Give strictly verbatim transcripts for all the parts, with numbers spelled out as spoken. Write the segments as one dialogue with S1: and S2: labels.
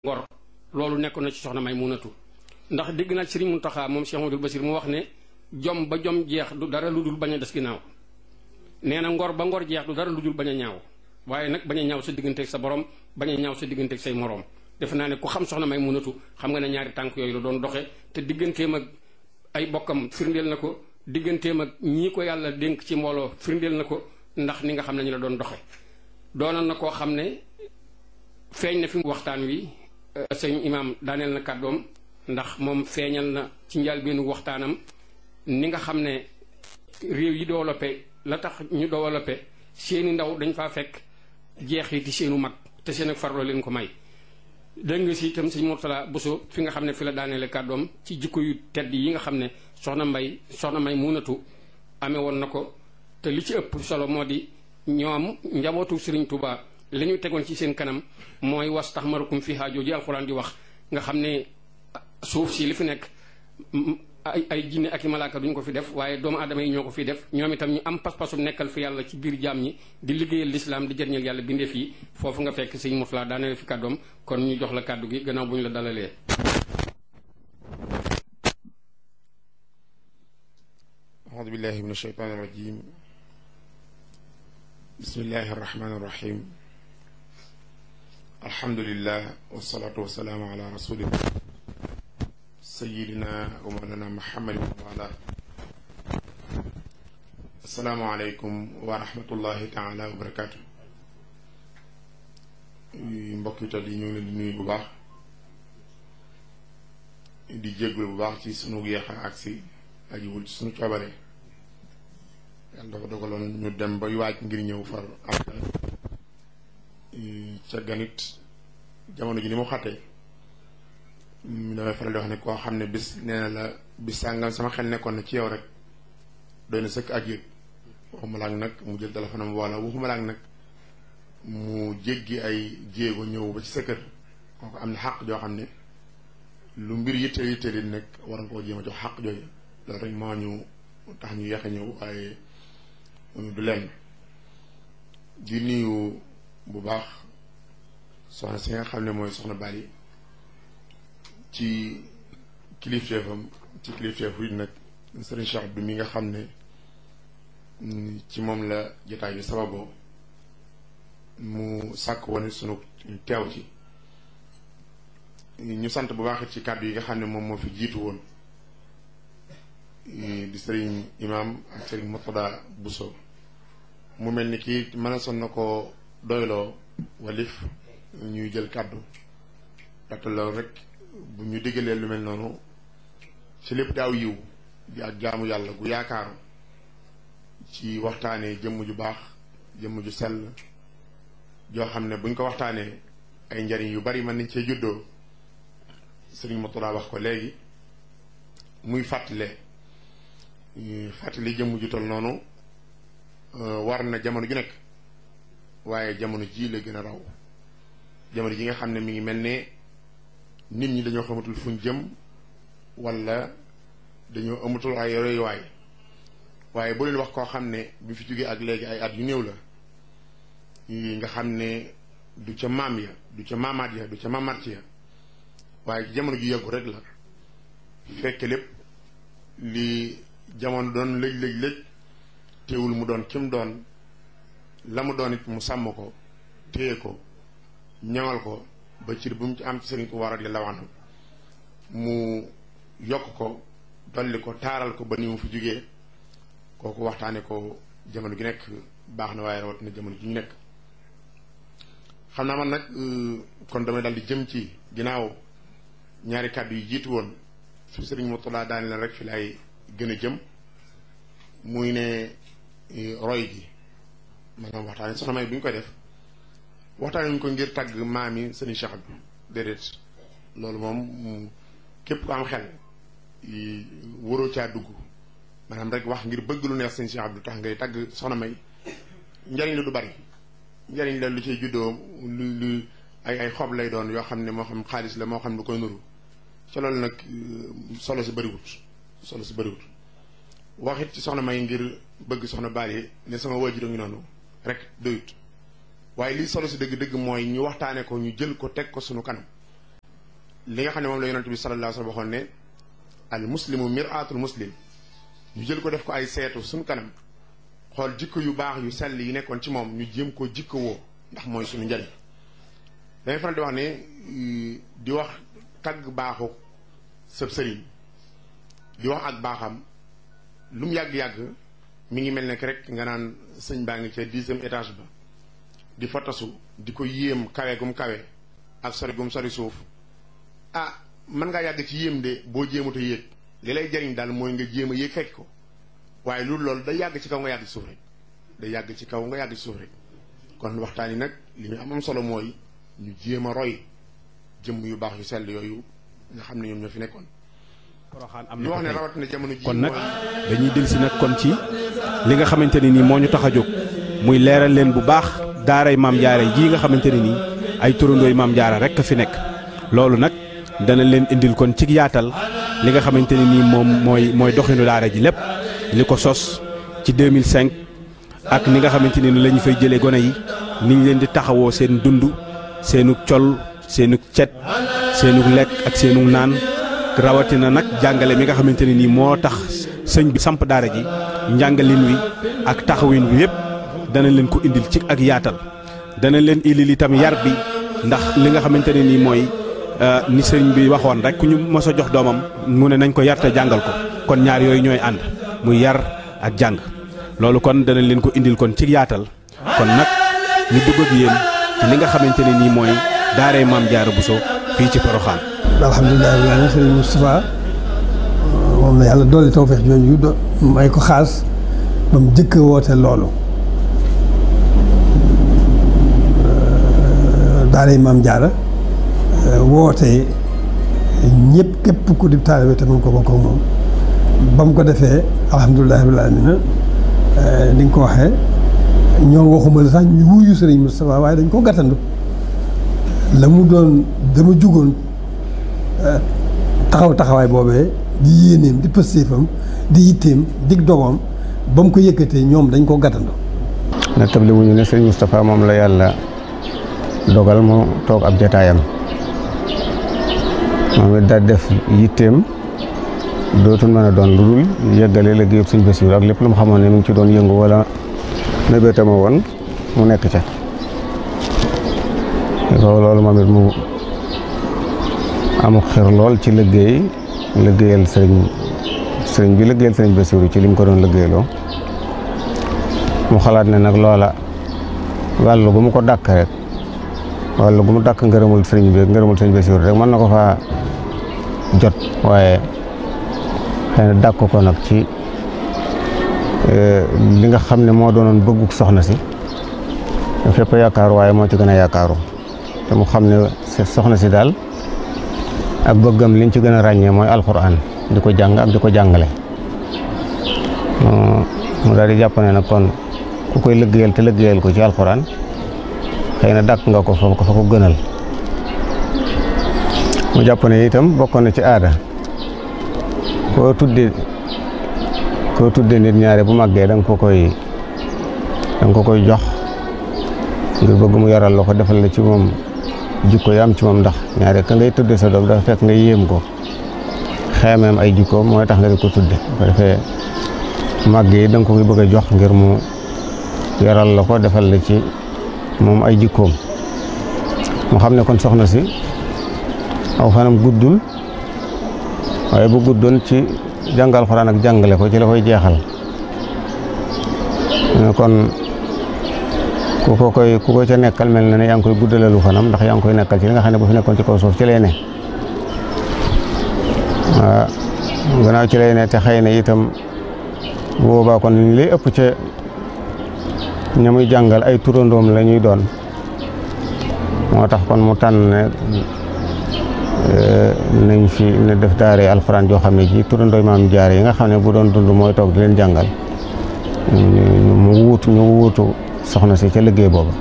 S1: ngor loolu nekkoon na ci soxna Maymunatu ndax dégg naa Sëriñ Muntaxa moom Cheikh Amadou Basir mu wax ne jom ba jom jeex du dara lu dul bañ a des ginnaaw nee na ngor ba ngor jeex du dara lu dul bañ a ñaaw waaye nag bañ a ñaaw sa digganteeg sa borom bañ a ñaaw sa digganteeg say moroom defe naa ne ku xam soxna Maymunatu xam nga ne ñaari tànk yooyu la doon doxe te digganteem ak ay bokkam firndeel na ko digganteem ak ñii ko yàlla dénk ci mbooloo firndeel na ko ndax ni nga xam ne ñu la doon doxe doonoon na koo xam ne feeñ na fi waxtaan wi sëñ imaam daaneel na kàddoom ndax moom feeñal na ci njëlbéenu waxtaanam ni nga xam ne réew yi développé la tax ñu développé seeni ndaw dañ faa fekk jeexiti seenu mag te seen ak farlo leen ko may dégg nga si itam sëñ Mourtala Bousso fi nga xam ne fi la daaneele kàddoom ci jikko yu tedd yi nga xam ne soxna mbay soxna Maymunatu amee woon na ko te li ci ëpp solo moo di ñoom njabootu Sëriñ Tuubaa li ñu tegoon ci seen kanam mooy was tax marukum fi haajoo ji alxuraan di wax nga xam ne suuf si li fi nekk ay ay jinne ak i malaaka duñ ko fi def waaye doomu aadama yi ñoo ko fi def ñoom itam ñu am pas-pasu nekkal fi yàlla ci biir jaam ñi di liggéeyal lislaam di jëriñal yàlla bindeef yi foofu nga fekk sëñ Mourtala daaneel fi kàddoom kon ñu jox la kàddu gi gannaaw bu ñu la dalalee.
S2: aoudu billahi min ashaytaani rajim bismillahi arrahmani irrahim alhamdulillah wasalaatu wasalaamu ala rasulillah sayidina wa mawlana muhammadin wa ala assalaamu aleykum wa rahmatullahi taala wa barakatu mbokk yi tedd yi ñu ngi leen di nuyu bu baax di jéggul bu baax ci sunu yeexa agsi ajiwul ci sunu coobare yàlla dafa dogaloon ñu dem ba waaj ngir ñëw far am ca ganit jamono ji ni mu xattee damay faral di wax ne koo xam ne bis nee na la bis sàngam sama xel nekkoon na ci yow rek doy na sëkk ak yëg waxuma laak nag mu jël téléphone am wala waxuma laak nag mu jéggi ay jéego ñëw ba ci sa kër kooku am na xàq joo xam ne lu mbir yitteel yitteel yi nekk war nga koo jéem a jox xàq jooju loolu rek moo ñu tax ñu yeexe ñëw waaye du lenn di nuyu bu baax soxna si nga xam ne mooy soxna Bali ci kilifteefam ci kilifteefu it nag sëriñ Cheikh Abdou mi nga xam ne ci moom la jotaay bi sababoo mu sàkk woon sunu teew ci ñu sant bu baax ci kàddu yi nga xam ne moom moo fi jiitu woon di sëriñ imam ak sëriñ Mourtada Bousso mu mel ni kii mën a son na ko doyloo walif ñuy jël kàddu ndaxte loolu rek bu ñu diggalee lu mel noonu ci lépp daaw yiw di ak jaamu yàlla gu yaakaaru ci waxtaanee jëmm ju baax jëmm ju sell joo xam ne buñ ko waxtaanee ay njariñ yu bari mën nañ cee juddoo sëriñ Mourtada wax ko léegi muy fàttale fàttali jëmm ju tol noonu war na jamono ju nekk waaye jamono ji la gën a raw jamono ji nga xam ne mi ngi mel ne nit ñi dañoo xamatul fuñ jëm wala dañoo amatul ay royuwaay waaye bu leen wax koo xam ne bi fi jógee ak léegi ay at yu néew la nga xam ne du ca maam ya du ca maamaat ya du ca maamaat ya waaye ci jamono ju yàggu rek la fekk lépp li jamono doon lëj lëj lëj teewul mu doon kim doon la mu doon it mu sàmm ko téye ko ñaŋal ko ba cir bu mu ci am ci Sëriñ Tuubaa radiyallaahu anhu mu yokk ko dolli ko taaral ko ba ni mu fi jógee kooku waxtaane ko jamono gi nekk baax na waaye rawatina jamono ji ñu nekk xam naa man nag kon damay dal di jëm ci ginnaaw ñaari kàddu yi jiitu woon su Sëriñ Mourtala daani la rek fi lay gën a jëm muy ne roy gi maanaam waxtaane soxna May bu ñu koy def waxtaane ñu ko ngir tàgg maam yi sëriñ Cheikh Abdou déedéet loolu moom képp ko am xel waroo caa dugg maanaam rek wax ngir bëgg lu neex sëriñ Cheikh Abdou tax ngay tàgg soxna May njariñ la du bari njariñ la lu cay juddoo lu lu ay ay xob lay doon yoo xam ne moo xam xaalis la moo xam lu koy nuru ci loolu nag solo si bëriwut solo si bëriwut waxit ci soxna May ngir bëgg soxna Bali ne sama waajur a ngi noonu rek doyut waaye lii solo si dëgg-dëgg mooy ñu waxtaane ko ñu jël ko teg ko sunu kanam li nga xam ne moom la yonent bi sallallahu alayhi wa sallam waxoon ne al muslimu mir'atul muslim ñu jël ko def ko ay seetu suñu kanam xool jikko yu baax yu sell yi nekkoon ci moom ñu jéem koo jikko woo ndax mooy suñu njariñ dañuy faral di wax ne di wax tagg baaxu sëb sëriñ di wax ak baaxam lu mu yàgg-yàgg mi ngi mel ne rek nga naan sëñ baa ngi ca dixième étage ba di fotasu di ko yéem kawe gum kawe ak sori gum sori suuf ah mën ngaa yàgg ci yéem de boo jéemut a yéeg li lay jariñ daal mooy nga jéem a yéeg fekk ko waaye loolu loolu day yàgg ci kaw nga yàgg ci suuf rek day yàgg ci kaw nga yàgg ci suuf rek kon waxtaan yi nag li ñu am am solo mooy ñu jéem a roy jëmm yu baax yu sell yooyu nga xam ne ñoom ñoo fi nekkoon. ñu wax ne rawatina jamono ji
S3: kon nag dañuy dellusi nag kon ci li nga xamante ne nii moo ñu tax a jóg muy leeral leen bu baax daaray maam jaara jii nga xamante ne nii ay turandooy maam jaara rek a fi nekk loolu nag dana leen indil kon ci yaatal li nga xamante ne nii moom mooy mooy doxinu daara ji lépp li ko sos ci deux mille cinq ak ni nga xamante ne ni la ñu fay jëlee gone yi ni ñu leen di taxawoo seen dund seenu col seenu cet seenu lekk ak seenu naan rawatina nag jàngale mi nga xamante ne nii moo tax sëñ bi samp daara ji njàngalin wi ak taxawin wi yëpp dana leen ko indil ci ak yaatal dana leen indil itam yar bi ndax li nga xamante ne nii mooy ni sëñ bi waxoon rek ku ñu mos a jox doomam mu ne nañ ko yar te jàngal ko kon ñaar yooyu ñooy ànd muy yar ak jàng loolu kon dana leen ko indil kon ci yaatal kon nag ñu dugg ak yéen ci li nga xamante ne nii mooy daaray maam Jaara Buso fii ci Poroxaan.
S4: alhamdulilah rabbil aalamiin sëriñ Moustapha moom la yàlla dolli tawfeex jooju do may ko xaas ba mu jëkk woote loolu daaray maam Jaara woote ñëpp képp ku di taalibe te mun ko bokk ak moom ba mu ko defee alhamdulilah rabbil aalamiin ni nga ko waxee ñoo waxuma la sax ñu wuyu sëriñ Moustapha waaye dañ ko gàttandu la mu doon dama jugoon taxaw taxawaay boobee di yéeneem di pëstéefam di yitteem dig dogoom ba mu ko yëkkatee ñoom dañ ko gàttandu.
S5: na table wuñu ne sëriñ Moustapha moom la yàlla dogal mu toog ab jataayam moom it daal def yitteem dootul mën a doon lu dul yeggale liggéeyub sëñ Bassirou ak lépp lu mu xamoon ne mu ngi ci doon yëngu wala mébétama woon mu nekk ca loolu moom it mu amuk xir lool ci liggéey liggéeyal sëriñ sëriñ bi liggéeyal sëriñ Bassirou ci li mu ko doon liggéeyloo mu xalaat ne nag loola wàllu gu mu ko dàkk rek wàllu gu mu dàkk ngërëmul sëriñ bi ngërëmul sëriñ Bassirou rek mën na ko faa jot waaye xëy na dàkk ko nag ci li nga xam ne moo doonoon bëgguk soxna si fépp yaakaaru waaye moo ci gën a yaakaaru te mu xam ne soxna si daal ak bëggam liñ ci gën a ràññee mooy alxuraan di ko jàng ak di ko jàngale mu daal di jàpp ne nag kon ku koy liggéeyal te liggéeyal ko ci alxuraan xëy na dàkk nga ko fa ko fa ko gënal mu jàpp ne itam bokkoon na ci aada koo tudde koo tudde nit ñaare bu màggee da nga ko koy da nga ko koy jox ngir bëgg mu yaral la ko defal la ci moom jikko yi am ci moom ndax ñaare ka ngay tudde sa doom dafa fekk nga yéem ko xeemeem ay jikko mooy tax nga di ko tudde bu defee màgg yi da nga ko koy bëgg a jox ngir mu yaral la ko defal la ci moom ay jikkoom mu xam ne kon soxna si aw fanam guddul waaye bu guddoon ci jàngal Alxuraan ak jàngale ko ci la koy jeexal kon ku ko koy ku ko ca nekkal mel na ne yaa ngi koy guddalalu fanam ndax yaa ngi koy nekkal ci li nga xam ne bu fi nekkoon ci kaw suuf ci lay ne waaw gannaaw ci lay ne te xëy na itam bu boobaa kon li lay ëpp ca ña muy jàngal ay turandoom la ñuy doon moo tax kon mu tànn ne nañ fi ne def daare alxuraan joo xam ne ji turandooy maam jaare yi nga xam ne bu doon dund mooy toog di leen jàngal mu wuutu ñu wuutu soxna si ca liggéey boobu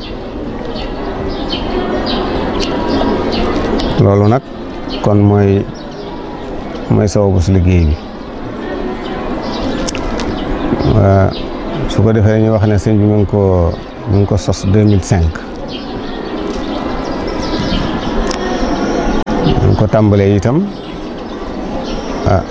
S5: loolu nag kon mooy mooy sababu si liggéey bi su ko defee dañuy wax ne sëñ bi mu ngi ko mu ngi ko sos deux mille cinq ñu ko tàmbalee itam ah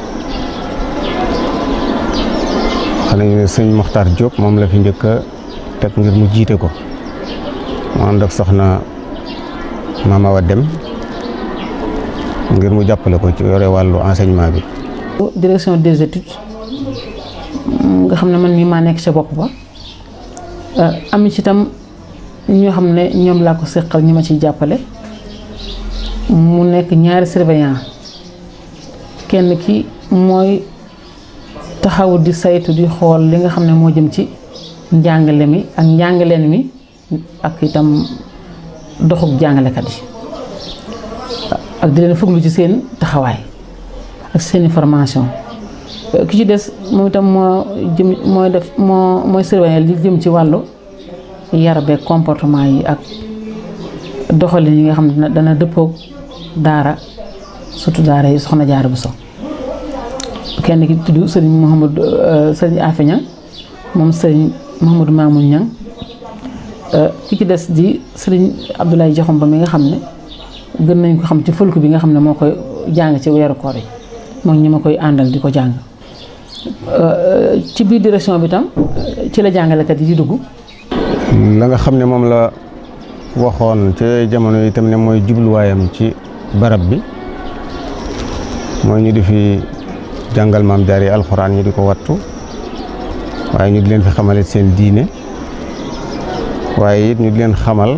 S5: xam nañu ne sëñ Mokhtar Diop moom la fi njëkk a teg ngir mu jiite ko mu ànd ak soxna Mama Awa Dem ngir mu jàppale ko ci yore wàllu enseignement bi.
S6: direction des études nga xam ne man mii maa nekk ca bopp ba am ci itam ñoo xam ne ñoom laa ko seqal ñi ma ciy jàppale mu nekk ñaari surveillant kenn ki mooy taxaw di saytu di xool li nga xam ne moo jëm ci njàngale mi ak njàngaleen mi ak itam doxuk jàngalekat yi ak di leen fuglu ci seen taxawaay ak seen formation ki ci des moom itam moo jëm mooy def moo mooy surveiller li jëm ci wàllu yar beeg comportement yi ak doxalin yi nga xam ne dana dëppoog daara surtout daara yi Soxna Jaara Buso kenn ki tudd sëriñ Mouhamadou sëriñ Afe Ñang moom sëriñ Mouhamadou Mamoun Ñang ki ci des di sëriñ Abdoulaye Jaxum ba mi nga xam ne gën nañ ko xam ci fëlku bi nga xam ne moo koy jàng ci weeru koor yi moom ñi ma koy àndal di ko jàng ci biir direction bi tam ci la jàngalekat yi di dugg.
S5: la nga xam ne moom la waxoon ci jamono yi itam ne mooy jubluwaayam ci barab bi mooy ñu di fi jàngal maam jaar yi alxuraan ñu di ko wattu waaye ñu di leen fi xamalit seen diine waaye it ñu di leen xamal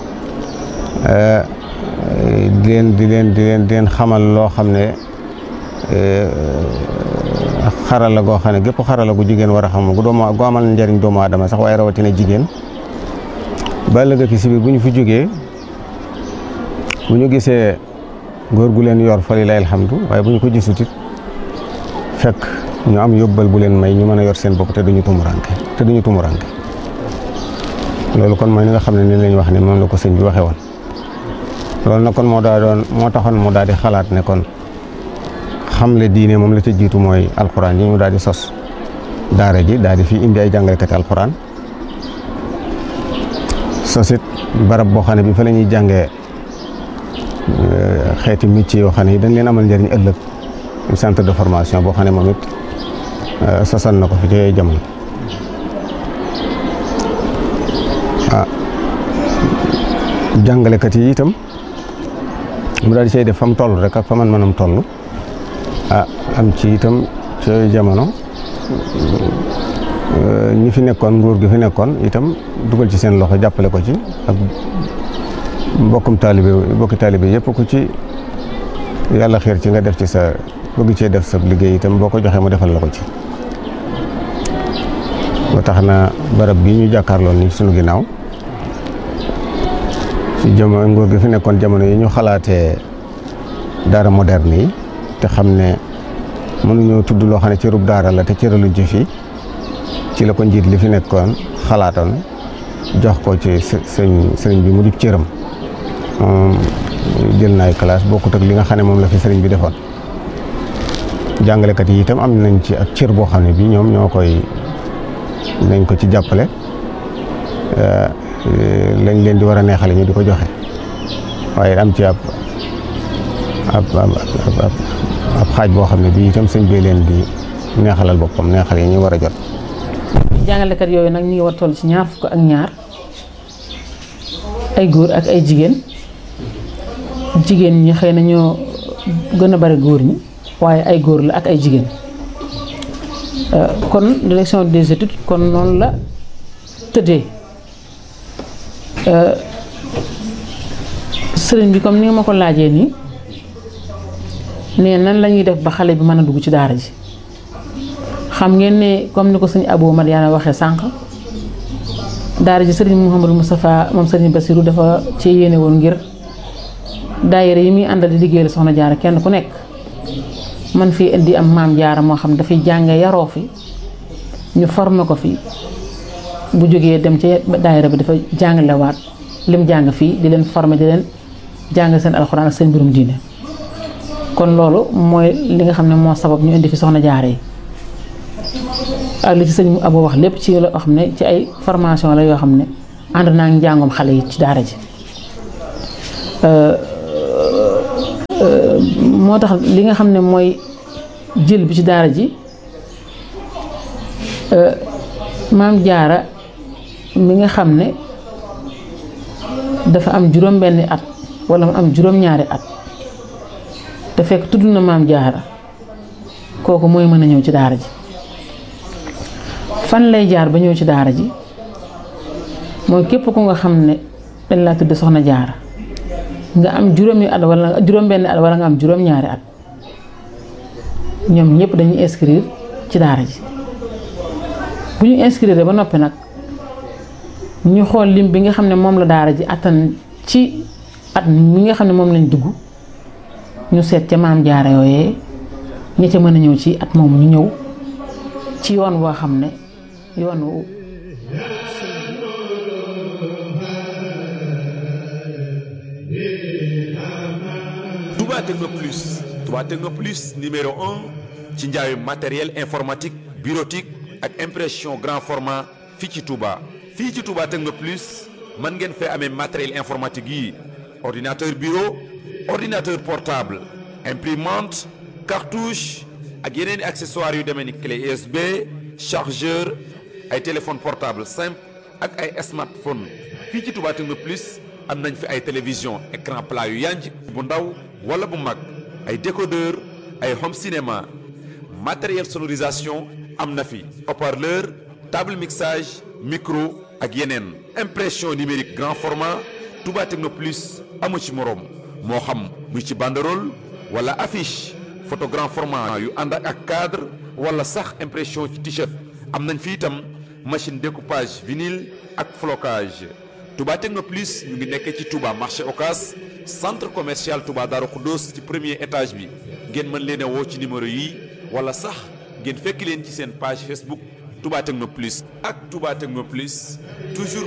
S5: di leen di leen di leen di leen xamal loo xam ne xarala goo xam ne gépp xarala gu jigéen war a xam gu doomu gu amal njariñ doomu aadama sax waaye rawatina jigéen ba ëllëg ki si biir bu ñu fi jógee bu ñu gisee góor gu leen yor fa lillahi alhamdu waaye bu ñu ko gisut it fekk ñu am yóbbal bu leen may ñu mën a yor seen bopp te duñu tumuranke te duñu tumuranke loolu kon mooy li nga xam ne ni lañ wax ne moom la ko sëñ bi waxee woon loolu nag kon moo daa doon moo taxoon mu daal di xalaat ne kon xamle diine moom la ca jiitu mooy alxuraan yi mu daal di sos daara ji daal di fi indi ay jàngalekati alxuraan sosit barab boo xam ne bi fa la ñuy jàngee xeeti métier yoo xam ne yi dañ leen amal njëriñ ëllëg centre de formation boo xam ne moom it sosan na ko fi ci jamono ah jàngalekat yi itam mu daal di say def fa mu toll rek ak fa man manam toll ah am ci itam ci jamono ñi fi nekkoon nguur gi fi nekkoon itam dugal ci seen loxo jàppale ko ci ak mbokkum taalibe mbokki taalibe yëpp ku ci yàlla xiir ci nga def ci sa bëgg cee def sa liggéey itam boo ko joxee mu defal la ko ci ba tax na barab bi ñu jàkkaarloo ni sunu ginnaaw ci jamono nguur gi fi nekkoon jamono yi ñu xalaatee daara moderne yi te xam ne mënuñoo tudd loo xam ne cërub daara la te cëraluñ ci fii ci la ko njiit li fi nekkoon xalaatoon jox ko ci sëñ sëriñ bi mu di cëram moom jël na ay classe bokkut ak li nga xam ne moom la fi sëriñ bi defoon jàngalekat yi itam am nañ ci ak cër boo xam ne bi ñoom ñoo koy nañ ko ci jàppale lañ leen di war a neexale ñu di ko joxe waaye am ci ab ab ab ab xaaj boo xam ne bii itam sëñ bee leen di neexalal boppam neexal yi ñu war a jot.
S6: jàngalekat yooyu nag ñu ngi war toll ci ñaar fukk ak ñaar ay góor ak ay jigéen jigéen ñi xëy na ñoo gën a bari góor ñi waaye ay góor la ak ay jigéen kon direction des études kon noonu la tëddee sëriñ bi comme ni nga ma ko laajee nii ne nan la ñuy def ba xale bi mën a dugg ci daara ji xam ngeen ne comme ni ko sëñ Abou Madiana waxee sànq daara ji sëriñ Mouhamadou Moustapha moom sëriñ Bassirou dafa ci yéene woon ngir daayira yi muy àndal di liggéeyal Soxna Jaara kenn ku nekk man fii indi am maam Jaara moo xam dafay jànge yaroo fi ñu formé ko fi bu jógee dem ci daayira bi dafa jàngalewaat lim jàng fii di leen formé di leen jàng seen alxuraan ak seen mbirum diine kon loolu mooy li nga xam ne moo sabab ñu indi fi Soxna Jaara yi ak li ci sëñ Abou wax lépp ci loo xam ne ci ay formation la yoo xam ne ànd naa njàngum xale yi ci daara ji moo tax li nga xam ne mooy jël bi ci daara ji maam jaara mi nga xam ne dafa am juróom benni at wala mu am juróom ñaari at te fekk tudd na maam jaara kooku mooy mën a ñëw ci daara ji fan lay jaar ba ñëw ci daara ji mooy képp ku nga xam ne dañ laa tudd soxna jaara nga am juróomi at wala juróom benni at wala nga am juróom ñaari at ñoom ñëpp dañuy inscrire ci daara ji bu ñu inscrire ba noppi nag ñu xool lim bi nga xam ne moom la daara ji attan ci at mi nga xam ne moom lañ dugg ñu seet ca maam jaara yooyee ña ca mën a ñëw ci at moomu ñu ñëw ci yoon boo xam ne yoon wu
S7: Touba Techno Plus Touba Techno Plus numéro un ci njaayu matériel informatique bureautique ak impression grand format fii ci Touba. fii ci Touba Techno Plus mën ngeen fee amee matériel informatique yi ordinateur bureau ordinateur portable imprimante cartouche ak yeneen i accessoires yu demee ni clé U S B chargeur ay téléphone portable simple ak ay smartphone fii ci Touba Techno Plus am nañ fi ay télévision écran plat yu yanj bu ndaw wala bu mag ay décodeur ay home cinéma matériel sonorisation am na fi haut-parleur table mixage micro ak yeneen impression numérique grand format Touba Techno Plus amu ci moroom moo xam muy ci banderole wala affiche photo grand format yu ànd ak cadre wala sax impression ci t-shirt am nañ fi itam machine découpage vinyle ak flocage Touba Techno Plus ñu ngi nekk ci Touba marché Ocass centre commercial Touba Darou Khoudoss ci premier étage bi ngeen mën leen a woo ci numéro yi wala sax ngeen fekk leen ci seen page Facebook Touba Techno Plus ak Touba Techno Plus toujours